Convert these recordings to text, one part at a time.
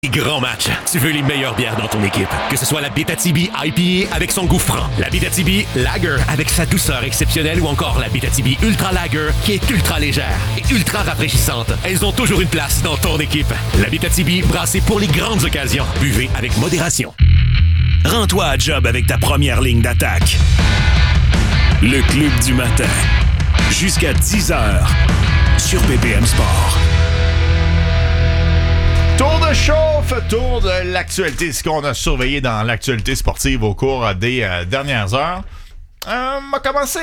Les grands matchs. Tu veux les meilleures bières dans ton équipe. Que ce soit la Abitibi IPA avec son goût franc, la Abitibi Lager avec sa douceur exceptionnelle ou encore la Abitibi Ultra Lager qui est ultra légère et ultra rafraîchissante. Elles ont toujours une place dans ton équipe. La Abitibi brassée pour les grandes occasions. Buvez avec modération. Rends-toi à job avec ta première ligne d'attaque. Le Club du matin. Jusqu'à 10h sur BPM Sport. Tour de chauffe, tour de l'actualité, ce qu'on a surveillé dans l'actualité sportive au cours des dernières heures. M'a commencé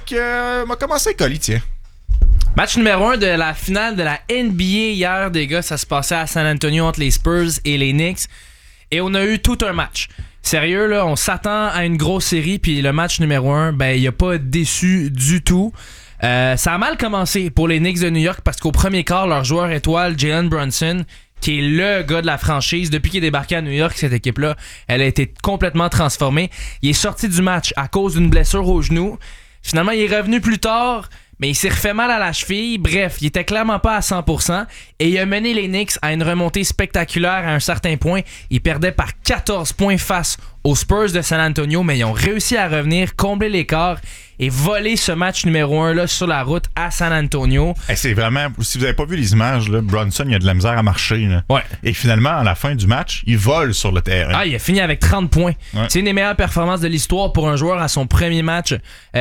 Colli, tiens. Match numéro 1 de la finale de la NBA hier, des gars, ça se passait à San Antonio entre les Spurs et les Knicks. Et on a eu tout un match. Sérieux, là, on s'attend à une grosse série, puis le match numéro 1, ben, il a pas déçu du tout. Ça a mal commencé pour les Knicks de New York parce qu'au premier quart, leur joueur étoile, Jalen Brunson, qui est le gars de la franchise, depuis qu'il est débarqué à New York, cette équipe-là, elle a été complètement transformée. Il est sorti du match à cause d'une blessure au genou. Finalement, il est revenu plus tard, mais il s'est refait mal à la cheville. Bref, il était clairement pas à 100% et il a mené les Knicks à une remontée spectaculaire à un certain point. Il perdait par 14 points face aux Spurs de San Antonio, mais ils ont réussi à revenir, combler l'écart et voler ce match numéro 1 là, sur la route à San Antonio. Hey, c'est vraiment, si vous n'avez pas vu les images, là, Brunson, il a de la misère à marcher. Là. Ouais. Et finalement, à la fin du match, il vole sur le terrain. Ah, il a fini avec 30 points. Ouais. C'est une des meilleures performances de l'histoire pour un joueur à son premier match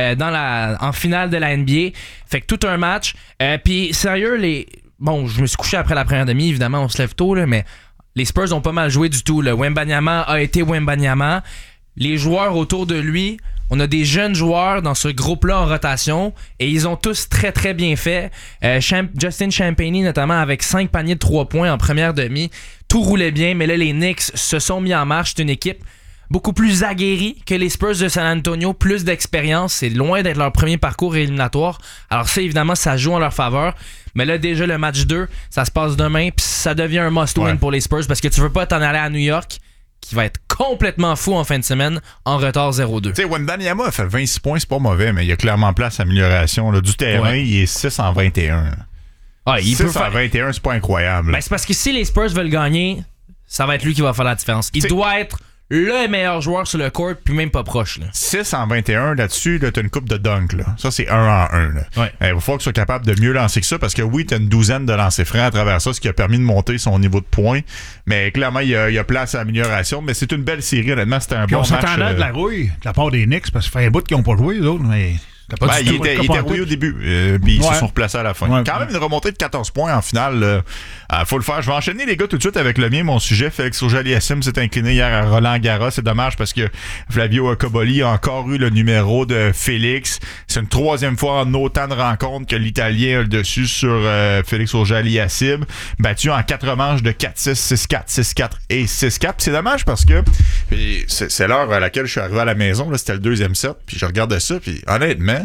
en finale de la NBA. Fait que tout un match. Puis sérieux, bon, je me suis couché après la première demi, évidemment, on se lève tôt, là, mais les Spurs ont pas mal joué du tout. Le Wembanyama a été Wembanyama. Les joueurs autour de lui, on a des jeunes joueurs dans ce groupe-là en rotation et ils ont tous très très bien fait. Justin Champagnie notamment avec 5 paniers de 3 points en première demi. Tout roulait bien, mais là les Knicks se sont mis en marche. C'est une équipe beaucoup plus aguerrie que les Spurs de San Antonio, plus d'expérience. C'est loin d'être leur premier parcours éliminatoire. Alors ça, évidemment, ça joue en leur faveur. Mais là, déjà, le match 2, ça se passe demain, puis ça devient un must-win pour les Spurs parce que tu veux pas t'en aller à New York, qui va être complètement fou en fin de semaine, en retard 0-2. Tu sais, Wembanyama a fait 26 points, c'est pas mauvais, mais il y a clairement place à amélioration. Là. Du terrain, il est 6 en 21. Ah, il 6 peut en faire... 21, c'est pas incroyable. Ben, c'est parce que si les Spurs veulent gagner, ça va être lui qui va faire la différence. Il doit être le meilleur joueur sur le court, puis même pas proche. Là. 6 en 21, là-dessus, là, t'as une coupe de dunk. Là. Ça, c'est 1 en 1. Ouais. Il va falloir que tu sois capable de mieux lancer que ça, parce que oui, t'as une douzaine de lancers francs à travers ça, ce qui a permis de monter son niveau de points. Mais clairement, il y a place à amélioration. Mais c'est une belle série, honnêtement. C'était un puis bon match. On s'attendait de la rouille de la part des Knicks, parce que ça fait un bout qu'ils n'ont pas joué, les autres, mais... Il était rouillé au début, puis ils se sont replacés à la fin. Ouais. Quand même une remontée de 14 points en finale. Faut le faire. Je vais enchaîner les gars tout de suite avec le mien, mon sujet. Félix Auger-Aliassime s'est incliné hier à Roland-Garros. C'est dommage parce que Flavio Cobolli a encore eu le numéro de Félix. C'est une 3e fois en autant de rencontres que l'Italien a le dessus sur Félix Auger-Aliassime. Battu en 4 manches de 4-6, 6-4, 6-4 et 6-4. C'est dommage parce que c'est l'heure à laquelle je suis arrivé à la maison. Là, c'était le 2e set. Puis je regardais ça. Puis honnêtement,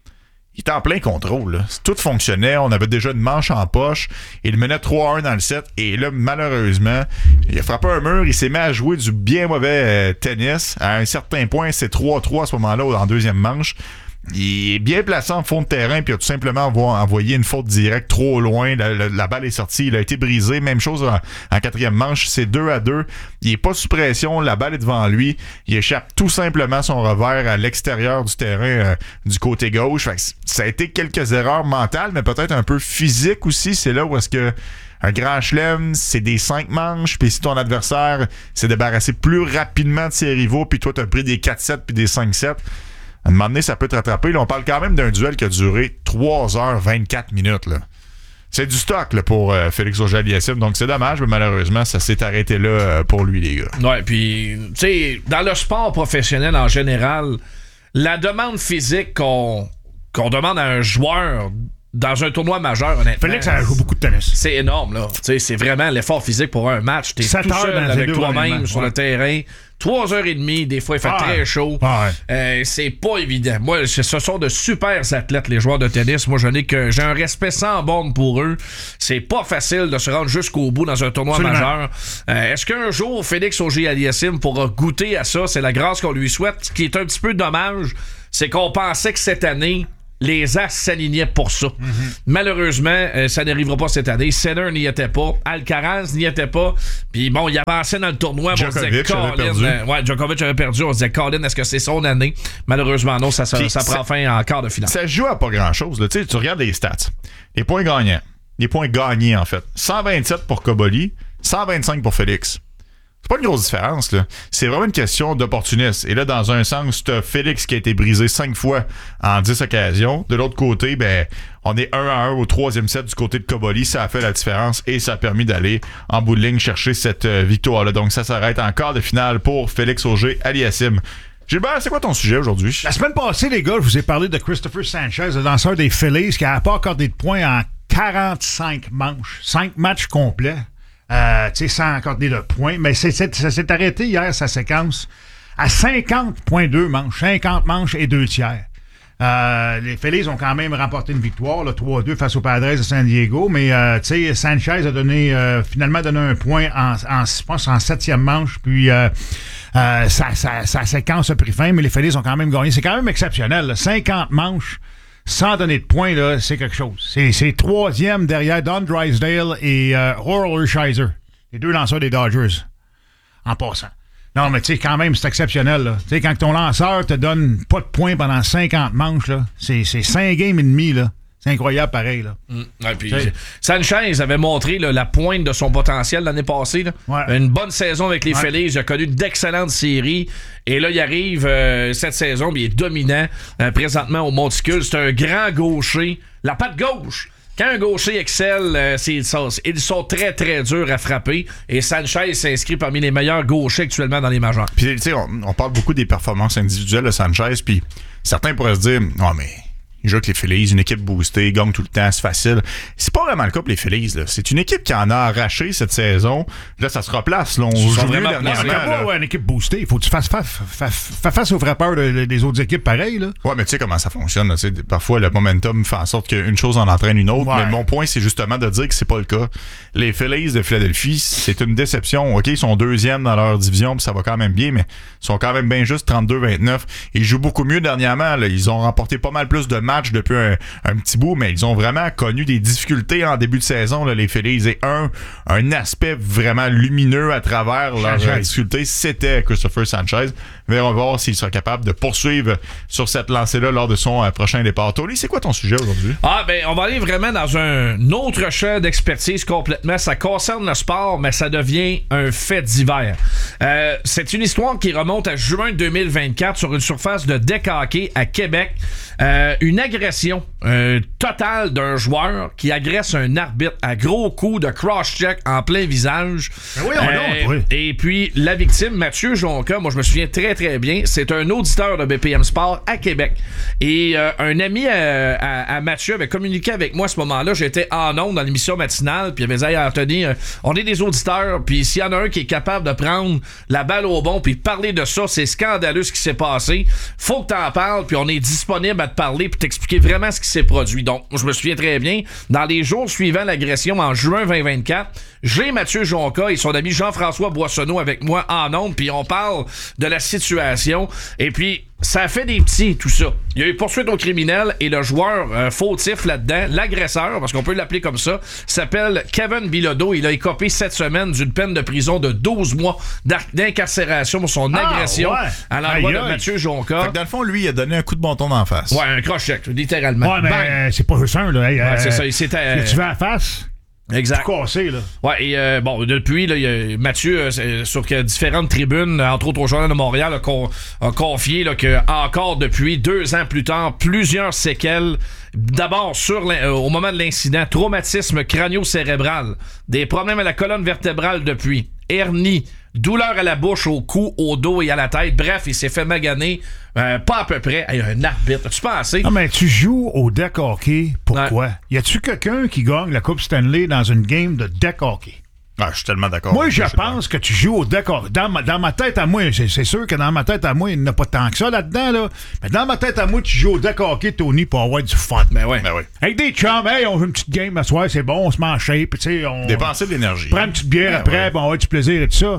il était en plein contrôle. Là. Tout fonctionnait. On avait déjà une manche en poche. Il menait 3-1 dans le set. Et là, malheureusement, il a frappé un mur. Il s'est mis à jouer du bien mauvais tennis. À un certain point, c'est 3-3 à ce moment-là, en 2e manche. Il est bien placé en fond de terrain, puis il a tout simplement envoyé une faute directe trop loin. La balle est sortie, il a été brisé. Même chose en 4e manche, c'est 2-2. Il est pas sous pression, la balle est devant lui. Il échappe tout simplement son revers à l'extérieur du terrain du côté gauche. Fait que ça a été quelques erreurs mentales, mais peut-être un peu physiques aussi. C'est là où est-ce que un grand chelem, c'est des 5 manches, puis si ton adversaire s'est débarrassé plus rapidement de ses rivaux, puis toi t'as pris des 4-7 puis des 5-7, à un moment donné, ça peut te rattraper. Là, on parle quand même d'un duel qui a duré 3h24 minutes. Là. C'est du stock là, pour Félix Auger-Aliassime. Donc, c'est dommage, mais malheureusement, ça s'est arrêté là pour lui, les gars. Ouais, puis, tu sais, dans le sport professionnel en général, la demande physique qu'on demande à un joueur dans un tournoi majeur, honnêtement... Félix, ça joue beaucoup de tennis. C'est énorme, là. Tu sais, c'est vraiment l'effort physique pour un match. T'es tout seul avec toi-même sur le terrain. 3h30, des fois, il fait très chaud. C'est pas évident. Moi, ce sont de super athlètes, les joueurs de tennis. Moi, j'ai un respect sans borne pour eux. C'est pas facile de se rendre jusqu'au bout dans un tournoi majeur. Est-ce qu'un jour, Félix Auger-Aliassime pourra goûter à ça? C'est la grâce qu'on lui souhaite. Ce qui est un petit peu dommage, c'est qu'on pensait que cette année, les As s'alignaient pour ça. Malheureusement, ça n'arrivera pas cette année. Sinner n'y était pas. Alcaraz n'y était pas. Puis bon, il avançait dans le tournoi. Djokovic avait perdu. Djokovic avait perdu. On se disait, Colin, est-ce que c'est son année? Malheureusement, non. Ça prend fin en quart de finale. Ça joue à pas grand-chose. Là. Tu regardes les stats. Les points gagnants. Les points gagnés, en fait. 127 pour Cobolli, 125 pour Félix. C'est pas une grosse différence, là. C'est vraiment une question d'opportunisme. Et là, dans un sens, t'as Félix qui a été brisé 5 fois en 10 occasions. De l'autre côté, ben, on est 1-1 au 3e set du côté de Cobolli. Ça a fait la différence et ça a permis d'aller en bout de ligne chercher cette victoire-là. Donc, ça s'arrête en quart de finale pour Félix Auger-Aliassime. Gilbert, c'est quoi ton sujet aujourd'hui? La semaine passée, les gars, je vous ai parlé de Christopher Sanchez, le lanceur des Phillies, qui n'a pas accordé de points en 45 manches. 5 matchs complets. Sans accorder de points. Mais ça s'est arrêté hier, sa séquence, à 50,2 manches. 50 manches et 2 tiers. Les Phillies ont quand même remporté une victoire, là, 3-2 face aux Padres de San Diego. Mais Sanchez a finalement donné un point je pense en 7e manche. Puis sa séquence a pris fin, mais les Phillies ont quand même gagné. C'est quand même exceptionnel. Là. 50 manches sans donner de points, là, c'est quelque chose. C'est 3e derrière Don Drysdale et Orel Hershiser, les 2 lanceurs des Dodgers, en passant. Non, mais tu sais, quand même, c'est exceptionnel. Tu sais, quand ton lanceur te donne pas de points pendant 50 manches, là, c'est 5 games et demi, là. C'est incroyable, pareil. Là. Puis, Sanchez avait montré là, la pointe de son potentiel l'année passée. Là. Ouais. Une bonne saison avec les Phillies. Il a connu d'excellentes séries. Et là, il arrive cette saison, puis il est dominant présentement au Monticule. C'est un grand gaucher. La patte gauche. Quand un gaucher excelle, ils sont très, très durs à frapper. Et Sanchez s'inscrit parmi les meilleurs gauchers actuellement dans les majeurs. Puis, tu sais, on parle beaucoup des performances individuelles de Sanchez. Puis, certains pourraient se dire, oh, mais il joue avec les Phillies, une équipe boostée, gagne tout le temps, c'est facile. C'est pas vraiment le cas pour les Phillies. Là. C'est une équipe qui en a arraché cette saison. Là, ça se replace. Là, on joue vraiment dernièrement. Une équipe boostée. Il faut que tu fasses face aux frappeurs des autres équipes pareil. Là. Ouais, mais tu sais comment ça fonctionne. Là, parfois, le momentum fait en sorte qu'une chose en entraîne une autre. Ouais. Mais mon point, c'est justement de dire que c'est pas le cas. Les Phillies de Philadelphie, c'est une déception. OK, ils sont 2e dans leur division, puis ça va quand même bien, mais ils sont quand même bien juste 32-29. Ils jouent beaucoup mieux dernièrement. Là. Ils ont remporté pas mal plus de matchs depuis un petit bout, mais ils ont vraiment connu des difficultés en début de saison, là, les Phillies. Et un aspect vraiment lumineux à travers leurs difficultés, c'était Christopher Sanchez. Mais on va voir s'il sera capable de poursuivre sur cette lancée-là lors de son prochain départ. Tony, c'est quoi ton sujet aujourd'hui? On va aller vraiment dans un autre champ d'expertise complètement. Ça concerne le sport, mais ça devient un fait divers. C'est une histoire qui remonte à juin 2024 sur une surface de deck hockey à Québec. Une agression totale d'un joueur qui agresse un arbitre à gros coups de cross-check en plein visage. Et puis, la victime, Mathieu Jonca, moi je me souviens très très bien, c'est un auditeur de BPM Sport à Québec. Et un ami à Mathieu avait communiqué avec moi à ce moment-là. J'étais en ondes dans l'émission matinale, puis il avait dit « Hey Anthony, on est des auditeurs, puis s'il y en a un qui est capable de prendre la balle au bon puis parler de ça, c'est scandaleux ce qui s'est passé. Faut que t'en parles, puis on est disponible à te parler puis t'expliquer vraiment ce qui s'est produit. » Donc, je me souviens très bien, dans les jours suivant l'agression en juin 2024, j'ai Mathieu Jonca et son ami Jean-François Boissonneau avec moi en ondes, puis on parle de la situation. Et puis, ça a fait des petits, tout ça. Il y a eu poursuite au criminel et le joueur fautif là-dedans, l'agresseur, parce qu'on peut l'appeler comme ça, s'appelle Kevin Bilodeau. Il a écopé cette semaine d'une peine de prison de 12 mois d'incarcération pour son agression à l'endroit de Mathieu Jonca. Fait que dans le fond, lui, il a donné un coup de bâton d'en face. Ouais, un cross-check, littéralement. Ouais, mais c'est pas juste un, là. C'est ça, c'était... Tu vas à la face? Exact. Tout cassé, là. Ouais, et depuis, là, Mathieu, sur différentes tribunes, entre autres au Journal de Montréal, a confié là, que encore depuis 2 ans plus tard, plusieurs séquelles. D'abord, au moment de l'incident, traumatisme crânio-cérébral, des problèmes à la colonne vertébrale depuis, hernie, douleur à la bouche, au cou, au dos et à la tête. Bref, il s'est fait maganer, pas à peu près. Hey, un arbitre. As-tu pensé? Non, mais tu joues au deck hockey. Pourquoi? Y a-tu quelqu'un qui gagne la Coupe Stanley dans une game de deck hockey? Ah, je suis tellement d'accord. Moi, je pense que tu joues au deck hockey. Dans ma tête à moi, c'est sûr que dans ma tête à moi, il n'y en a pas tant que ça là-dedans, là. Mais dans ma tête à moi, tu joues au deck hockey, Tony, pour avoir du fun. Ben ouais. Avec des chums, hey, on joue une petite game à soir, c'est bon, on se met en shape, tu sais. Dépenser de l'énergie. Prends une petite bière après, on va avoir du plaisir et tout ça.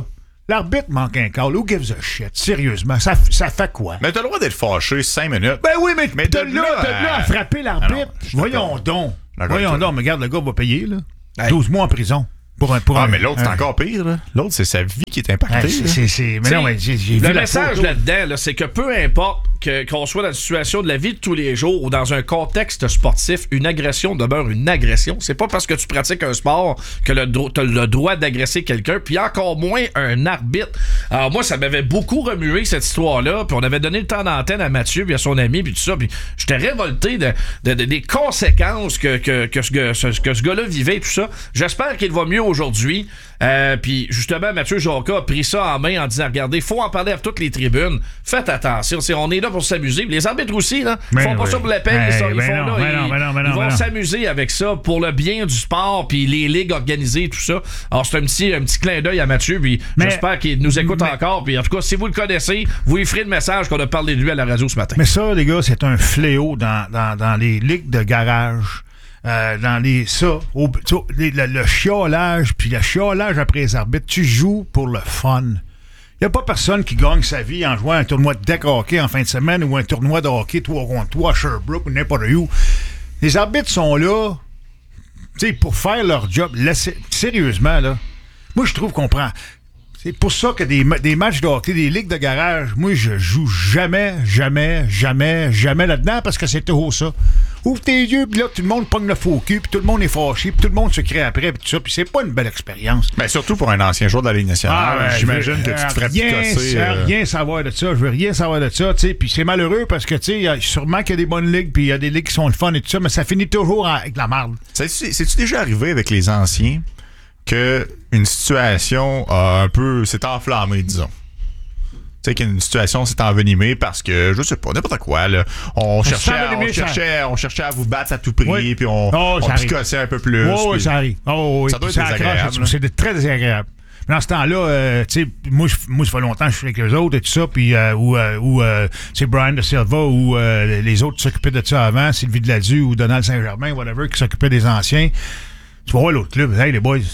L'arbitre manque un call. Who gives a shit? Sérieusement, ça fait quoi? Mais t'as le droit d'être fâché 5 minutes. Ben oui, mais de là à frapper l'arbitre. Voyons donc. Mais regarde, le gars va payer, là. 12 mois en prison. Mais l'autre, c'est encore pire. Là. L'autre, c'est sa vie qui est impactée. Mais non, j'ai vu le message là-dedans, c'est que peu importe qu'on soit dans une situation de la vie de tous les jours ou dans un contexte sportif, une agression demeure une agression. C'est pas parce que tu pratiques un sport que tu as le droit d'agresser quelqu'un, puis encore moins un arbitre. Alors moi, ça m'avait beaucoup remué cette histoire-là, puis on avait donné le temps d'antenne à Mathieu puis à son ami, puis tout ça, puis j'étais révolté des conséquences que ce gars-là vivait et tout ça. J'espère qu'il va mieux aujourd'hui. Puis justement, Mathieu Jonca a pris ça en main en disant, regardez, faut en parler à toutes les tribunes. Faites attention, on est là pour s'amuser. Les arbitres aussi, là, ils font pas ça pour la peine. Ils vont s'amuser avec ça pour le bien du sport, puis les ligues organisées, tout ça. Alors c'est un petit clin d'œil à Mathieu, puis j'espère qu'il nous écoute encore. Puis en tout cas, si vous le connaissez, vous lui ferez le message qu'on a parlé de lui à la radio ce matin. Mais ça, les gars, c'est un fléau dans les ligues de garage. Le chiolage, puis le chiolage après les arbitres, tu joues pour le fun. Il n'y a pas personne qui gagne sa vie en jouant un tournoi de deck hockey en fin de semaine ou un tournoi de hockey 3 contre 3 à Sherbrooke ou n'importe où. Les arbitres sont là pour faire leur job. Sérieusement, là, moi, je trouve qu'on prend... C'est pour ça que des matchs de hockey, des ligues de garage, moi, je joue jamais là-dedans parce que c'est tout ça. Ouvre tes yeux, puis là, tout le monde pogne le faux cul, puis tout le monde est fâché, puis tout le monde se crée après, puis tout ça, puis c'est pas une belle expérience. Mais surtout pour un ancien joueur de la Ligue nationale, j'imagine que tu te ferais picasser. Rien savoir de ça, je veux rien savoir de ça, tu sais, puis c'est malheureux parce que, tu sais, sûrement qu'il y a des bonnes ligues, puis il y a des ligues qui sont le fun et tout ça, mais ça finit toujours avec la marde. C'est-tu déjà arrivé avec les anciens que une situation a un peu s'est enflammée, disons? Tu sais qu'une situation s'est envenimée parce que, je sais pas, n'importe quoi, là. On cherchait à vous battre à tout prix, puis on picossait un peu plus. Oui, ça arrive. Ça doit être désagréable. C'est très désagréable. Mais dans ce temps-là, tu sais, moi, ça fait longtemps que je suis avec eux autres et tout ça, puis c'est Brian De Silva ou les autres qui s'occupaient de ça avant, Sylvie Deladue ou Donald Saint-Germain, whatever, qui s'occupaient des anciens. Tu vas voir l'autre club. Hey, les boys.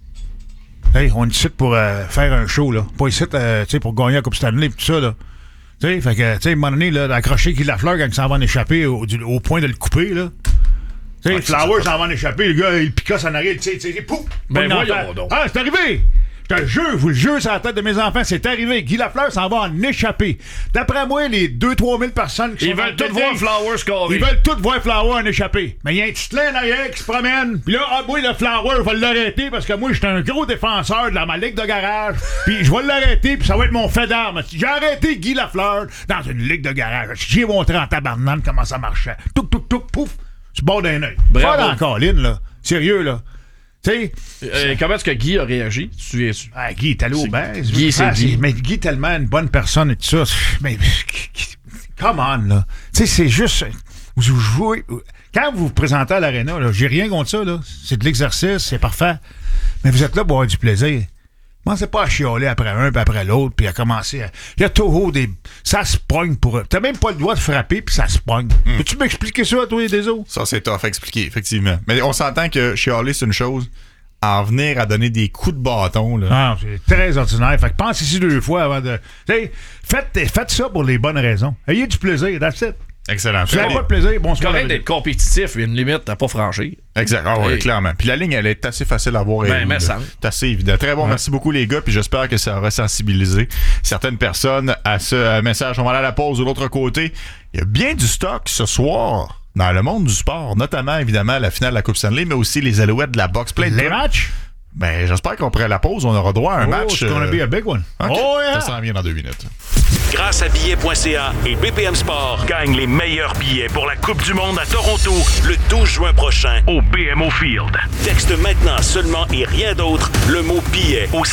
Hey, on est ici pour faire un show, là. Pas ici, pour gagner la Coupe Stanley et tout ça, là. Tu sais, fait que, tu sais, à un moment donné, là, d'accrocher Guy Lafleur quand il s'en va en échapper au point de le couper, là. Tu sais, Flowers s'en va en échapper, le gars, il picasse en arrière, tu sais, pouf! Ben voyons donc. Ah, c'est arrivé! Je te jure, vous le jure sur la tête de mes enfants, c'est arrivé. Guy Lafleur s'en va en échapper. D'après moi, les 2-3 000 personnes qui sont... Ils veulent tous voir Flowers scorer. Ils veulent tous voir Flowers en échapper. Mais il y a un petit clin derrière qui se promène. Puis là, moi, le Flowers, je vais l'arrêter parce que moi, j'étais un gros défenseur de ma ligue de garage. Puis je vais l'arrêter, puis ça va être mon fait d'armes. J'ai arrêté Guy Lafleur dans une ligue de garage. J'ai montré en tabarnane comment ça marchait. Touc, touc, touc, pouf. Tu bord d'un œil. Pas dans la colline, là. Sérieux, là. Comment est-ce que Guy a réagi? Tu te souviens-tu? Guy est allé au baise. Guy, c'est Guy. Mais Guy est tellement une bonne personne et tout ça. Mais, come on, là. Tu sais, c'est juste... Vous jouez... Quand vous vous présentez à l'aréna, là, j'ai rien contre ça, là. C'est de l'exercice, c'est parfait. Mais vous êtes là pour avoir du plaisir. Commencez pas à chialer après un, puis après l'autre, puis à commencer à... Il y a toujours des... Ça se pogne pour eux. T'as même pas le droit de frapper, puis ça se pogne. Peux-tu m'expliquer ça à toi et des autres? Ça, c'est tough à expliquer, effectivement. Mais on s'entend que chialer, c'est une chose. En venir à donner des coups de bâton, là... Ah, c'est très ordinaire. Fait que pense ici 2 fois avant de... Faites ça pour les bonnes raisons. Ayez du plaisir, that's it. Excellent. Si vous n'avez pas de plaisir, bon, c'est correct d'être compétitif, une limite à pas franchir. Exact. Ah oui, clairement. Puis la ligne, elle est assez facile à voir. C'est assez évident. Très bon. Ouais. Merci beaucoup, les gars. Puis j'espère que ça aura sensibilisé certaines personnes à ce message. On va aller à la pause de l'autre côté. Il y a bien du stock ce soir dans le monde du sport, notamment, évidemment, la finale de la Coupe Stanley, mais aussi les Alouettes de la boxe. Les matchs? Ben, j'espère qu'après la pause, on aura droit à un match. It's gonna be a big one. Okay. Oh, yeah. Ça s'en vient dans 2 minutes. Grâce à billets.ca et BPM Sport, gagne les meilleurs billets pour la Coupe du Monde à Toronto le 12 juin prochain au BMO Field. Texte maintenant seulement et rien d'autre le mot billet au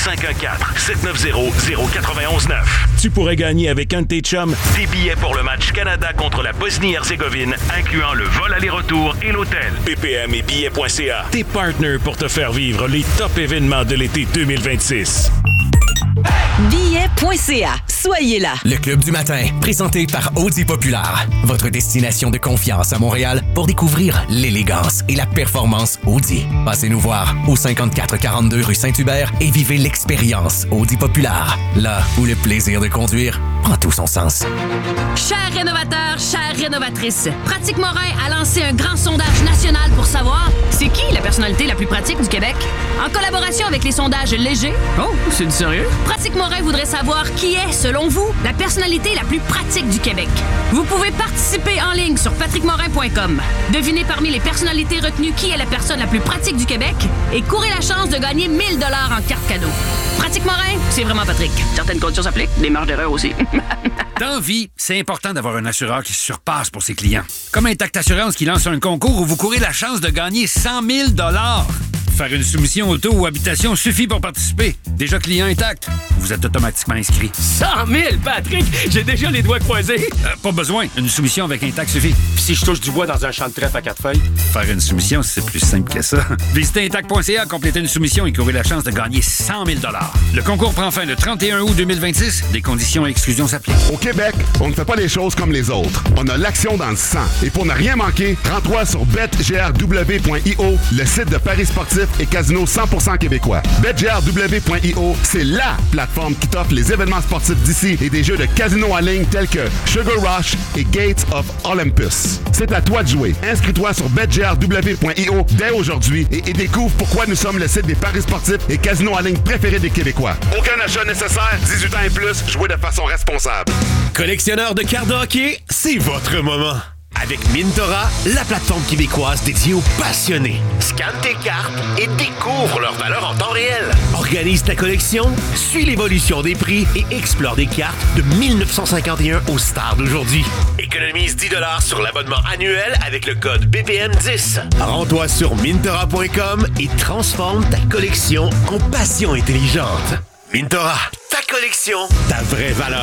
514-790-0919. Tu pourrais gagner avec un de tes chums des billets pour le match Canada contre la Bosnie-Herzégovine, incluant le vol aller-retour et l'hôtel. BPM et billets.ca, tes partners pour te faire vivre les top événements de l'été 2026. Billets.ca, soyez là. Le Club du matin, présenté par Audi Populaire. Votre destination de confiance à Montréal pour découvrir l'élégance et la performance Audi. Passez nous voir au 5442 rue Saint-Hubert et vivez l'expérience Audi Populaire. Là où le plaisir de conduire prend tout son sens. Chers rénovateurs, chères rénovatrices, Pratique Morin a lancé un grand sondage national pour savoir c'est qui la personnalité la plus pratique du Québec. En collaboration avec les sondages légers, oh, c'est du sérieux? Pratique Morin voudrait savoir qui est, selon vous, la personnalité la plus pratique du Québec. Vous pouvez participer en ligne sur patrickmorin.com. Devinez parmi les personnalités retenues qui est la personne la plus pratique du Québec et courez la chance de gagner 1 000 $ en carte cadeau. Pratique Morin, c'est vraiment Patrick. Certaines conditions s'appliquent, des marges d'erreur aussi. Dans la vie, c'est important d'avoir un assureur qui se surpasse pour ses clients. Comme Intact Assurance qui lance un concours où vous courez la chance de gagner 100 000 $. Faire une soumission auto ou habitation suffit pour participer. Déjà client Intact, vous êtes automatiquement inscrit. 100 000, Patrick! J'ai déjà les doigts croisés. Pas besoin. Une soumission avec Intact suffit. Puis si je touche du bois dans un champ de trèfle à 4 feuilles? Faire une soumission, c'est plus simple que ça. Visitez Intact.ca, complétez une soumission et courez la chance de gagner 100 000 $. Le concours prend fin le 31 août 2026. Des conditions et exclusions s'appliquent. Au Québec, on ne fait pas les choses comme les autres. On a l'action dans le sang. Et pour ne rien manquer, rends-toi sur betgrw.io, le site de paris sportifs et casino 100% québécois. betgrw.io, c'est LA plateforme qui t'offre les événements sportifs d'ici et des jeux de casino en ligne tels que Sugar Rush et Gates of Olympus. C'est à toi de jouer. Inscris-toi sur betgrw.io dès aujourd'hui et découvre pourquoi nous sommes le site des paris sportifs et casinos en ligne préférés des Québécois. Aucun achat nécessaire, 18 ans et plus, jouez de façon responsable. Collectionneur de cartes de hockey, c'est votre moment. Avec Mintora, la plateforme québécoise dédiée aux passionnés. Scanne tes cartes et découvre leur valeur en temps réel. Organise ta collection, suis l'évolution des prix et explore des cartes de 1951 aux stars d'aujourd'hui. Économise 10 $ sur l'abonnement annuel avec le code BPM10. Rends-toi sur Mintora.com et transforme ta collection en passion intelligente. Mintora, ta collection, ta vraie valeur.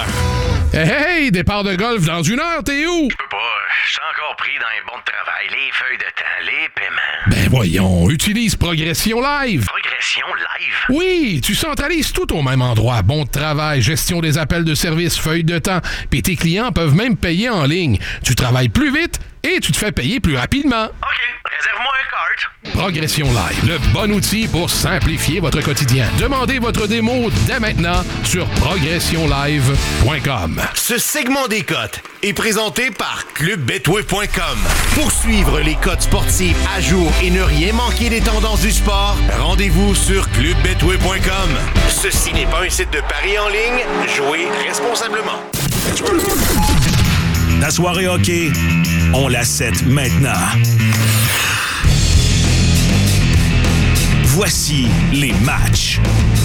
Hey, départ de golf dans 1 heure, t'es où? Je peux pas, je suis encore pris dans les bons de travail, les feuilles de temps, les paiements. Ben voyons, utilise Progression Live. Progression Live? Oui, tu centralises tout au même endroit. Bon de travail, gestion des appels de service, feuilles de temps, puis tes clients peuvent même payer en ligne. Tu travailles plus vite et tu te fais payer plus rapidement. OK, réserve-moi un cart. Progression Live, le bon outil pour simplifier votre quotidien. Demandez votre démo dès maintenant sur progressionlive.com. Ce segment des cotes est présenté par clubbetway.com. Pour suivre les cotes sportives à jour et ne rien manquer des tendances du sport, rendez-vous sur clubbetway.com. Ceci n'est pas un site de paris en ligne. Jouez responsablement. Ta soirée hockey, on la set maintenant. Voici les matchs.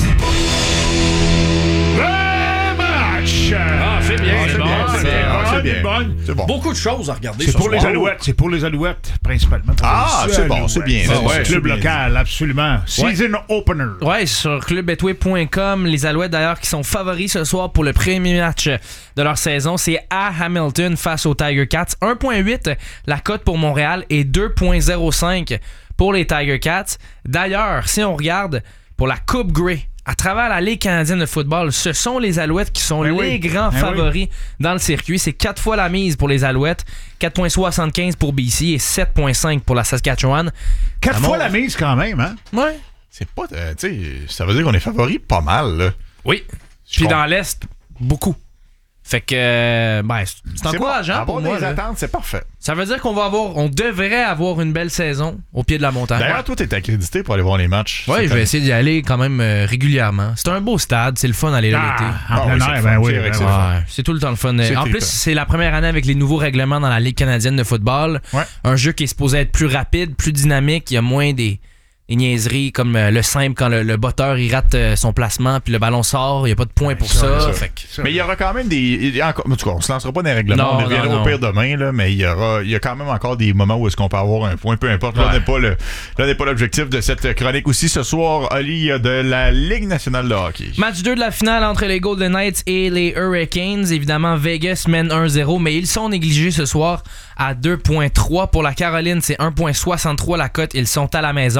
Ah, c'est bien. C'est bon. Beaucoup de choses à regarder. C'est pour les Alouettes. C'est pour les Alouettes, principalement. C'est bon, c'est bien. Club local, absolument. Season opener. Ouais, sur clubbetway.com, les Alouettes d'ailleurs qui sont favoris ce soir pour le premier match de leur saison. C'est à Hamilton face aux Tiger Cats. 1.8 la cote pour Montréal et 2.05 pour les Tiger Cats. D'ailleurs, si on regarde pour la Coupe Grey, à travers la Ligue canadienne de football, ce sont les Alouettes qui sont grands favoris dans le circuit. C'est 4 fois la mise pour les Alouettes, 4.75 pour BC et 7.5 pour la Saskatchewan. 4 fois la mise quand même, hein? Ouais. C'est pas... tu sais, ça veut dire qu'on est favoris pas mal, là. Oui. Puis dans l'Est, beaucoup. Fait que, c'est encourageant pour moi. Des attentes, c'est parfait. Ça veut dire on devrait avoir une belle saison au pied de la montagne. D'ailleurs, toi, t'es accrédité pour aller voir les matchs. Oui, je vais essayer d'y aller quand même régulièrement. C'est un beau stade, c'est le fun d'aller là l'été. En plein air, c'est tout le temps le fun. En plus, trippant. c'est la première année avec les nouveaux règlements dans la Ligue canadienne de football. Ouais. Un jeu qui est supposé être plus rapide, plus dynamique. Il y a moins des niaiseries comme le simple quand le botteur il rate son placement puis le ballon sort, il n'y a pas de point pour ça. Mais il y aura quand même en tout cas, on se lancera pas dans les règlements, on reviendra au pire demain, là, mais il y a quand même encore des moments où est-ce qu'on peut avoir un point, peu importe. Là n'est pas l'objectif de cette chronique aussi. Ce soir, Oli, de la Ligue nationale de hockey. Match 2 de la finale entre les Golden Knights et les Hurricanes. Évidemment, Vegas mène 1-0, mais ils sont négligés ce soir à 2.3. Pour la Caroline, c'est 1.63 la cote. Ils sont à la maison.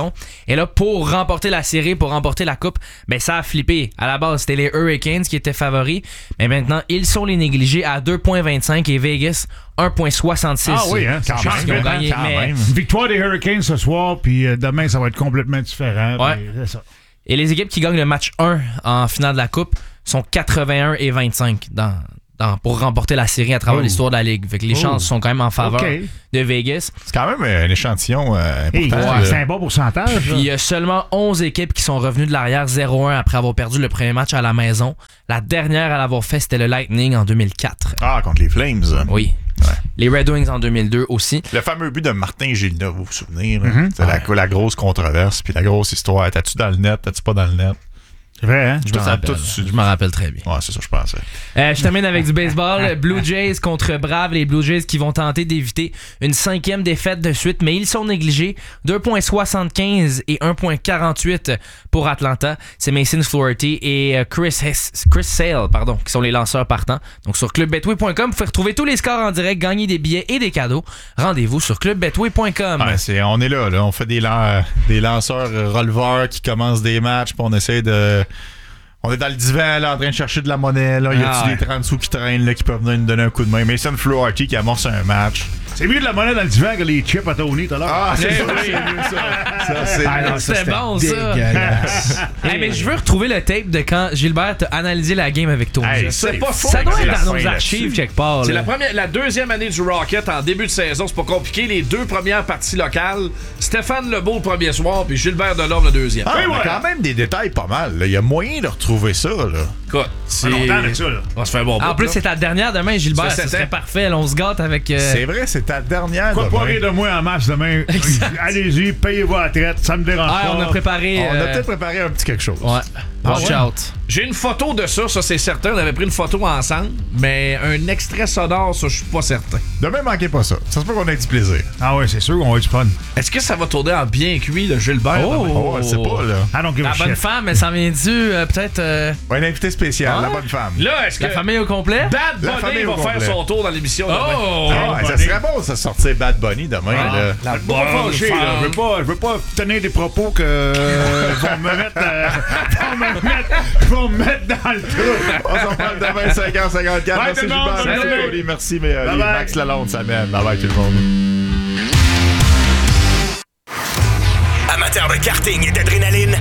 Et là, pour remporter la série, pour remporter la coupe, ben ça a flippé. À la base, c'était les Hurricanes qui étaient favoris, mais maintenant, ils sont les négligés à 2,25 et Vegas 1,66. Ah oui, hein, quand même. Victoire des Hurricanes ce soir, puis demain, ça va être complètement différent. Ouais. C'est ça. Et les équipes qui gagnent le match 1 en finale de la coupe sont 81 et 25 pour remporter la série à travers l'histoire de la Ligue. Fait que les chances sont quand même en faveur de Vegas. C'est quand même un échantillon important. C'est un bon pourcentage. Puis il y a seulement 11 équipes qui sont revenues de l'arrière 0-1 après avoir perdu le premier match à la maison. La dernière à l'avoir fait, c'était le Lightning en 2004. Ah, contre les Flames. Oui. Ouais. Les Red Wings en 2002 aussi. Le fameux but de Martin Gilda, vous vous souvenez? C'est la grosse controverse, puis la grosse histoire. T'as-tu dans le net, t'as-tu pas dans le net? C'est vrai, hein? Je me rappelle très bien. Ouais, c'est ça, je pensais. Je termine avec du baseball. Blue Jays contre Braves. Les Blue Jays qui vont tenter d'éviter une 5e défaite de suite, mais ils sont négligés. 2,75 et 1,48 pour Atlanta. C'est Mason Flaherty et Chris Sale, qui sont les lanceurs partants. Donc sur clubbetway.com, vous pouvez retrouver tous les scores en direct, gagner des billets et des cadeaux. Rendez-vous sur clubbetway.com. Ouais, on est là. On fait des lanceurs releveurs qui commencent des matchs, puis on essaie de... On est dans le divan là, en train de chercher de la monnaie. Là. Y a-tu des 30 sous qui traînent là, qui peuvent venir nous donner un coup de main? Mason Flaherty qui amorce un match. C'est mieux de la monnaie dans le divan que les chips à Tony tout à l'heure. Ah, c'est ça. C'était bon, ça. Mais je veux retrouver le tape de quand Gilbert a analysé la game avec Tony. C'est pas faux. Ça doit être dans nos archives quelque part. C'est la deuxième année du Rocket en début de saison. C'est pas compliqué. Les 2 premières parties locales. Stéphane Lebeau le premier soir, puis Gilbert Delorme le deuxième. Ah, on a quand même des détails pas mal. Il y a moyen de retrouver ça. Là. Écoute, c'est longtemps de ça. Là. On se fait un bon bout. En plus, c'est ta dernière demain, Gilbert. Ça serait parfait. Là, on se gâte avec... C'est vrai, c'est ta dernière. Quoi pas rire de moi en match demain? Allez-y, payez-vous la traite. Ça me dérange pas. On a préparé... On a peut-être préparé un petit quelque chose. Ouais. Watch out. J'ai une photo de ça c'est certain. On avait pris une photo ensemble, mais un extrait sonore, ça, je suis pas certain. Demain, manquez pas ça. Ça se peut qu'on ait du plaisir. Ah ouais, c'est sûr qu'on va eu du fun. Est-ce que ça va tourner en bien cuit, le Gilbert? Oh, je sais pas, là. Ah, donc, la bonne femme, elle s'en vient-tu peut-être... Un invité spécial, la bonne femme. Là, est-ce que... La famille au complet? Bad Bunny va faire son tour dans l'émission demain. Ça serait bon, ça sortir Bad Bunny demain, là. La bonne femme. Je veux pas tenir des propos que vont me mettre dans le trou. On s'en parle demain, 5h54. Merci Gilbert, merci Cody, merci Max Lalonde, ça mène. Bye bye tout le monde. Amateur de karting et d'adrénaline,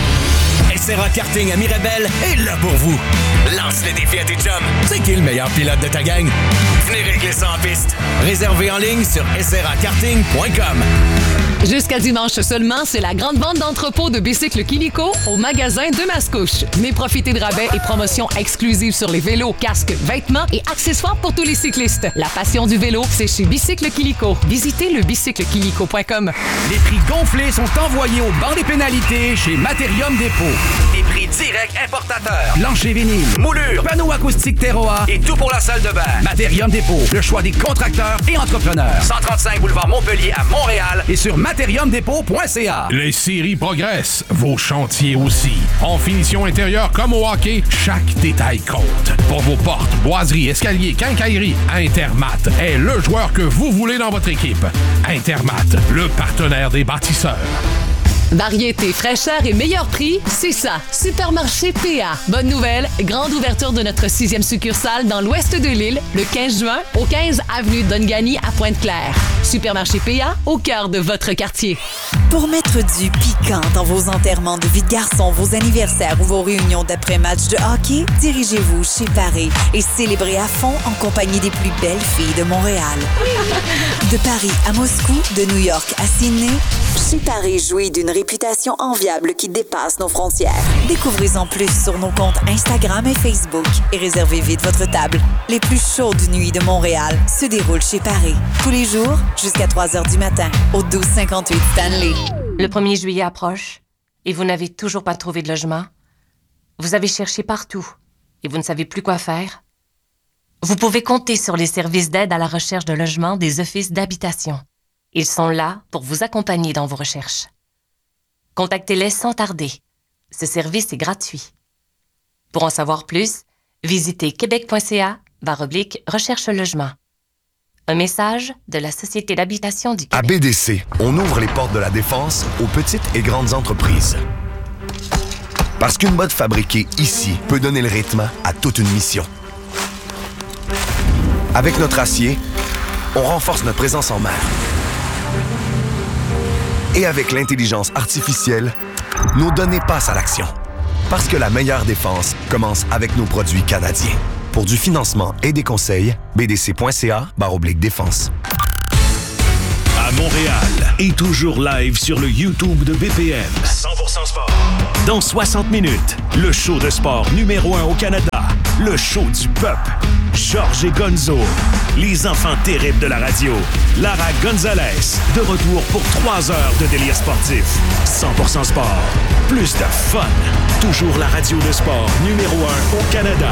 SRA Karting à Mirabel est là pour vous. Lance le défi à tes chums. C'est qui le meilleur pilote de ta gang? Venez régler ça en piste. Réservé en ligne sur srakarting.com. Jusqu'à dimanche seulement, c'est la grande vente d'entrepôt de bicycles Kilico au magasin de Mascouche. Venez profiter de rabais et promotions exclusives sur les vélos, casques, vêtements et accessoires pour tous les cyclistes. La passion du vélo, c'est chez Bicycle Kilico. Visitez le bicyclekilico.com. Les prix gonflés sont envoyés au banc des pénalités chez Materium Dépôt. Des prix directs importateurs. Plancher vinyle, moulure, panneaux acoustiques Terroir et tout pour la salle de bain. Materium Dépôt, le choix des contracteurs et entrepreneurs. 135 boulevard Montpellier à Montréal et sur materiumdépôt.ca. Les séries progressent, vos chantiers aussi. En finition intérieure comme au hockey, chaque détail compte. Pour vos portes, boiseries, escaliers, quincailleries, Intermat est le joueur que vous voulez dans votre équipe. Intermat, le partenaire des bâtisseurs. Variété, fraîcheur et meilleur prix, c'est ça. Supermarché PA. Bonne nouvelle, grande ouverture de notre 6e succursale dans l'ouest de l'île, le 15 juin, au 15 avenue Dongani à Pointe-Claire. Supermarché PA, au cœur de votre quartier. Pour mettre du piquant dans vos enterrements de vie de garçon, vos anniversaires ou vos réunions d'après-match de hockey, dirigez-vous chez Paris et célébrez à fond en compagnie des plus belles filles de Montréal. De Paris à Moscou, de New York à Sydney, chez Paris jouit d'une réputation enviable qui dépasse nos frontières. Découvrez-en plus sur nos comptes Instagram et Facebook et réservez vite votre table. Les plus chaudes nuits de Montréal se déroulent chez Paris. Tous les jours, jusqu'à 3h du matin, au 1258 Stanley. Le 1er juillet approche et vous n'avez toujours pas trouvé de logement. Vous avez cherché partout et vous ne savez plus quoi faire. Vous pouvez compter sur les services d'aide à la recherche de logement des offices d'habitation. Ils sont là pour vous accompagner dans vos recherches. Contactez-les sans tarder. Ce service est gratuit. Pour en savoir plus, visitez québec.ca/recherche logement. Un message de la Société d'habitation du À Québec. BDC, on ouvre les portes de la défense aux petites et grandes entreprises. Parce qu'une botte fabriquée ici peut donner le rythme à toute une mission. Avec notre acier, on renforce notre présence en mer. Et avec l'intelligence artificielle, nos données passent à l'action. Parce que la meilleure défense commence avec nos produits canadiens. Pour du financement et des conseils, bdc.ca/défense. À Montréal et toujours live sur le YouTube de BPM. 100% sport. Dans 60 minutes, le show de sport numéro 1 au Canada. Le show du peuple. Georges et Gonzo. Les enfants terribles de la radio. Lara Gonzalez. De retour pour 3 heures de délire sportif. 100% sport. Plus de fun. Toujours la radio de sport numéro 1 au Canada.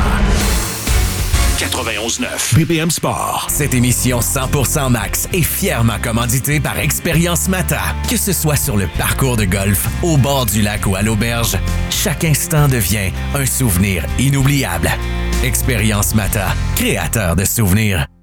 91.9 BPM Sport. Cette émission 100% Max est fièrement commanditée par Expérience Mata. Que ce soit sur le parcours de golf, au bord du lac ou à l'auberge, chaque instant devient un souvenir inoubliable. Expérience Mata, créateur de souvenirs.